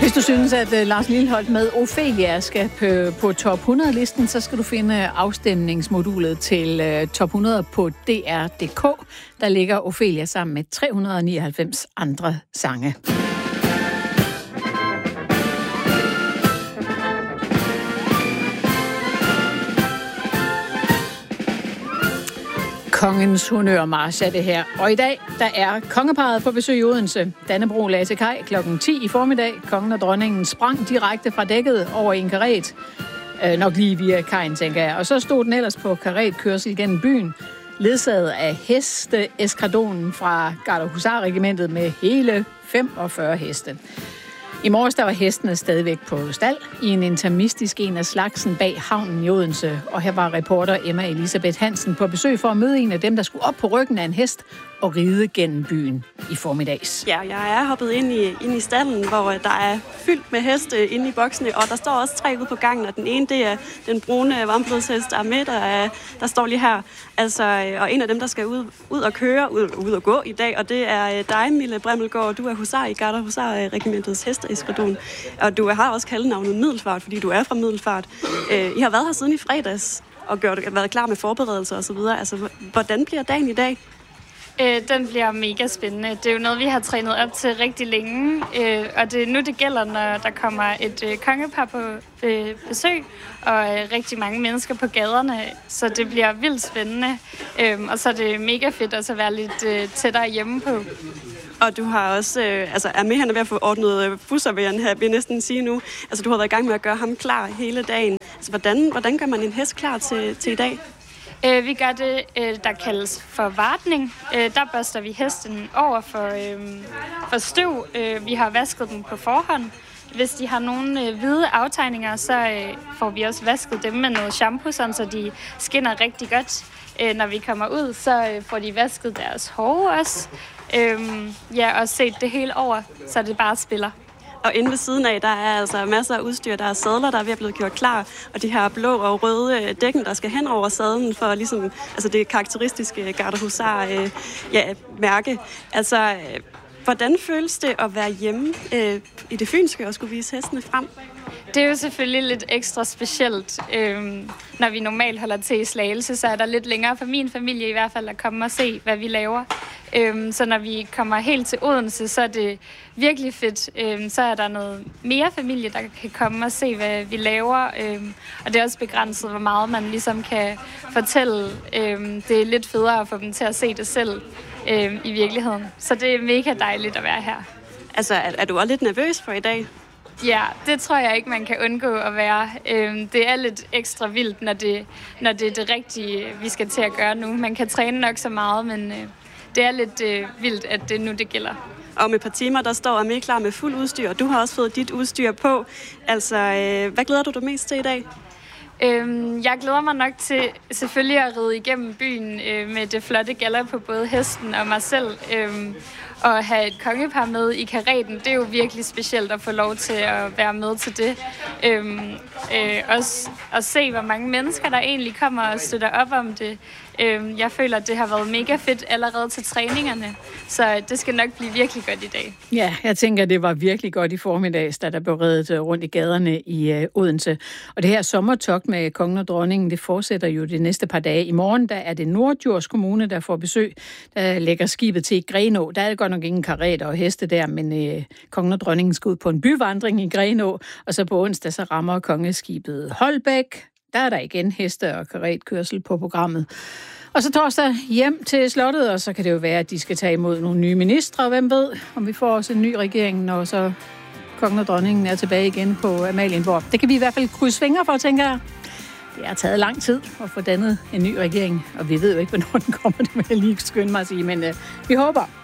Hvis du synes, at Lars Lilholt med Ophelia skal på top 100-listen, så skal du finde afstemningsmodulet til top 100 på DR.dk. Der ligger Ophelia sammen med 399 andre sange. Kongens honørmarch er det her. Og i dag, der er kongeparret på besøg i Odense. Dannebrog lagde til kaj klokken 10 i formiddag. Kongen og dronningen sprang direkte fra dækket over en karet. Nok lige via kajen, tænker jeg. Og så stod den ellers på karetkørsel gennem byen, ledsaget af hesteeskadonen fra Gardehusarregimentet med hele 45 heste. I morges der var hestene stadigvæk på stald i en intermistisk en af slagsen bag havnen i Odense. Og her var reporter Emma Elisabeth Hansen på besøg for at møde en af dem, der skulle op på ryggen af en hest og ride gennem byen i formiddags. Ja, jeg er hoppet ind i stallen, hvor der er fyldt med heste inde i boksene, og der står også 3 ude på gangen, og den ene, det er den brune varmblodshest Ahmed, der står lige her. Altså, og en af dem, der skal ud og køre, ud og gå i dag, og det er dig, Mille Bremmelgaard. Du er husar i Gardehusarregimentets hesteeskadron, og du har også kaldenavnet Middelfart, fordi du er fra Middelfart. I har været her siden i fredags og været klar med forberedelser osv. Altså, hvordan bliver dagen i dag? Den bliver mega spændende. Det er jo noget, vi har trænet op til rigtig længe, og det gælder, når der kommer et kongepar på besøg, og rigtig mange mennesker på gaderne, så det bliver vildt spændende. Og så er det mega fedt også at være lidt tættere hjemme på. Og du har også, Ahmed han er ved at få ordnet busser, vil jeg næsten sige nu. Altså, du har været i gang med at gøre ham klar hele dagen. Altså, hvordan gør man en hest klar til i dag? Vi gør det, der kaldes for vartning. Der børster vi hesten over for støv. Vi har vasket dem på forhånd. Hvis de har nogle hvide aftegninger, så får vi også vasket dem med noget shampoo, så de skinner rigtig godt. Når vi kommer ud, så får de vasket deres hår også. Og set det hele over, så det bare spiller. Og inde ved siden af, der er altså masser af udstyr. Der er sadler, der er ved at blive gjort klar, og de her blå og røde dækken, der skal hen over sadlen for ligesom, altså det karakteristiske Gardehusar-mærke. Altså, hvordan føles det at være hjemme i det fynske og skulle vise hestene frem? Det er jo selvfølgelig lidt ekstra specielt. Når vi normalt holder til i Slagelse, så er der lidt længere for min familie i hvert fald at komme og se, hvad vi laver. Så når vi kommer helt til Odense, så er det virkelig fedt. Så er der noget mere familie, der kan komme og se, hvad vi laver. Og det er også begrænset, hvor meget man ligesom kan fortælle. Det er lidt federe at få dem til at se det selv i virkeligheden. Så det er mega dejligt at være her. Altså, er du også lidt nervøs for i dag? Ja, det tror jeg ikke, man kan undgå at være. Det er lidt ekstra vildt, når det er det rigtige, vi skal til at gøre nu. Man kan træne nok så meget, men det er lidt vildt, at det nu det gælder. Og om et par timer, der står Ahmed klar med fuld udstyr, og du har også fået dit udstyr på. Altså, hvad glæder du dig mest til i dag? Jeg glæder mig nok til selvfølgelig at ride igennem byen med det flotte galler på både hesten og mig selv. Og have et kongepar med i kareten, det er jo virkelig specielt at få lov til at være med til det. Også at se, hvor mange mennesker, der egentlig kommer og støtter op om det. Jeg føler, at det har været mega fedt allerede til træningerne, så det skal nok blive virkelig godt i dag. Ja, jeg tænker, at det var virkelig godt i formiddags, da der blev reddet rundt i gaderne i Odense. Og det her sommertogt med kongen og dronningen, det fortsætter jo de næste par dage. I morgen, der er det Norddjurs Kommune, der får besøg. Der lægger skibet til Grenå. Der er godt nok ingen karetter og heste der, men kongen og dronningen skal ud på en byvandring i Grenå, og så på onsdag så rammer kongeskibet Holbæk. Der er der igen heste- og karetkørsel på programmet. Og så torsdag hjem til slottet, og så kan det jo være, at de skal tage imod nogle nye ministre. Hvem ved, om vi får også en ny regering, når så kongen og dronningen er tilbage igen på Amalienborg. Det kan vi i hvert fald krydse fingre for, tænker jeg. Det har taget lang tid at få dannet en ny regering, og vi ved jo ikke, hvornår den kommer. Det vil jeg lige skynde mig at sige, men vi håber.